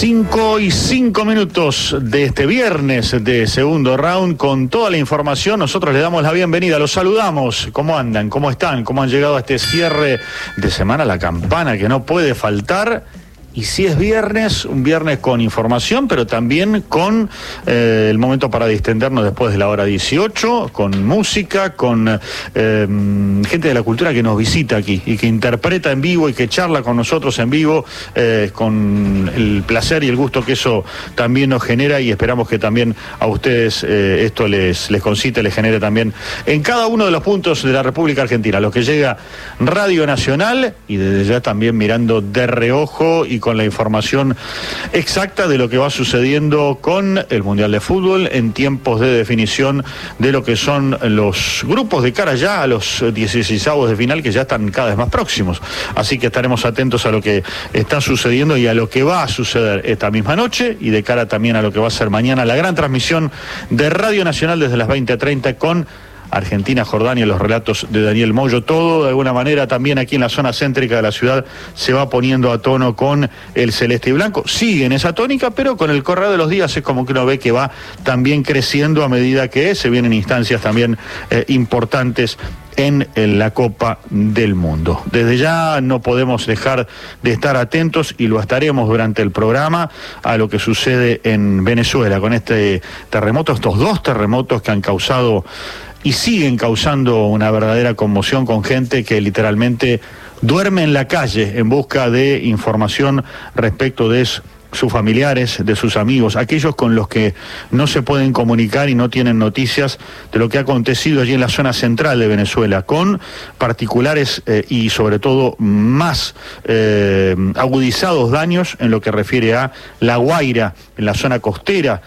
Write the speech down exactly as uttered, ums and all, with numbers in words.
Cinco y cinco minutos de este viernes de segundo round con toda la información. Nosotros le damos la bienvenida, los saludamos. ¿Cómo andan? ¿Cómo están? ¿Cómo han llegado a este cierre de semana? La campana que no puede faltar. Y si es viernes, un viernes con información, pero también con eh, el momento para distendernos después de la hora dieciocho, con música, con eh, gente de la cultura que nos visita aquí y que interpreta en vivo y que charla con nosotros en vivo, eh, con el placer y el gusto que eso también nos genera, y esperamos que también a ustedes eh, esto les, les concite, les genere también en cada uno de los puntos de la República Argentina, lo que llega Radio Nacional, y desde ya también mirando de reojo y con la información exacta de lo que va sucediendo con el Mundial de Fútbol en tiempos de definición de lo que son los grupos de cara ya a los dieciseisavos de final, que ya están cada vez más próximos. Así que estaremos atentos a lo que está sucediendo y a lo que va a suceder esta misma noche, y de cara también a lo que va a ser mañana la gran transmisión de Radio Nacional desde las veinte treinta con Argentina, Jordania, los relatos de Daniel Moyo. Todo de alguna manera también aquí en la zona céntrica de la ciudad se va poniendo a tono con el celeste y blanco. Sigue en esa tónica, pero con el correr de los días es como que uno ve que va también creciendo a medida que se vienen instancias también eh, importantes en, en la Copa del Mundo. Desde ya no podemos dejar de estar atentos, y lo estaremos durante el programa, a lo que sucede en Venezuela con este terremoto, estos dos terremotos que han causado y siguen causando una verdadera conmoción, con gente que literalmente duerme en la calle en busca de información respecto de eso, sus familiares, de sus amigos, aquellos con los que no se pueden comunicar y no tienen noticias de lo que ha acontecido allí en la zona central de Venezuela, con particulares eh, y sobre todo más eh, agudizados daños en lo que refiere a La Guaira, en la zona costera